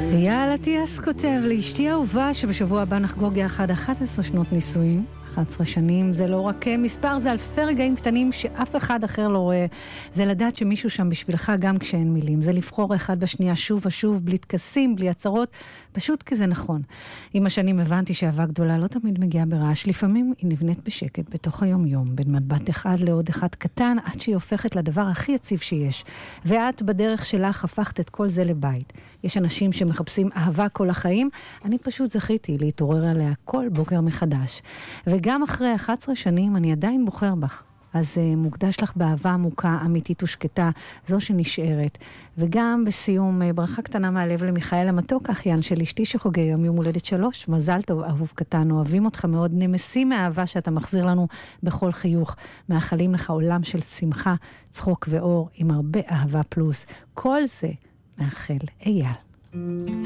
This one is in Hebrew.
אייל אטיאס כותב לאשתי האהובה שבשבוע הבא נחגוג יחד 11 שנות נישואין. 11 שנים זה לא רק מספר, זה אלפי רגעים קטנים שאף אחד אחר לא רואה. זה לדעת שמישהו שם בשבילך גם כשאין מילים. זה לבחור אחד בשנייה שוב ושוב, בלי תקסים, בלי הצרות, פשוט כי זה נכון. עם השנים הבנתי שאהבה גדולה לא תמיד מגיעה ברעש, לפעמים היא נבנית בשקט בתוך היום-יום, בין מבט אחד לעוד אחד קטן, עד שהיא הופכת לדבר הכי יציב שיש. ואת בדרך שלך הפכת את כל זה לבית. יש אנשים שמחפשים אהבה כל החיים, אני פשוט זכיתי להתעורר עליה כל בוקר מחדש. וגם אחרי 11 שנים אני עדיין בוחר בך. אז מוקדש לך באהבה עמוקה, אמיתית ושקטה, זו שנשארת. וגם בסיום, ברכה קטנה מהלב למיכאל המתוק, האחיין של אשתי שחוגג יום הולדת 3. מזל טוב, אהוב קטן, אוהבים אותך מאוד, נמסים מהאהבה שאתה מחזיר לנו בכל חיוך. מאחלים לך עולם של שמחה, צחוק ואור, עם הרבה אהבה פלוס. כל זה מאחל אייל.